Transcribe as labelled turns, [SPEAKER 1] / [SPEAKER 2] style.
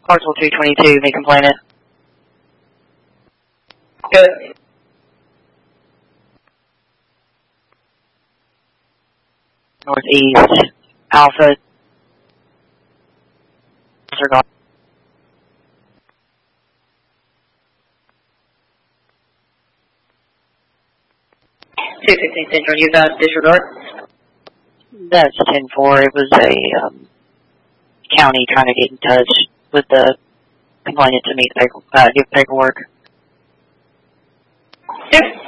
[SPEAKER 1] Clarksville 222, the complainant.
[SPEAKER 2] Good.
[SPEAKER 1] Northeast Alpha.
[SPEAKER 2] 215 Central, you got disregard?
[SPEAKER 1] That's 10-4. It was a county trying to get in touch with the complainant to meet give paperwork.
[SPEAKER 2] Yep.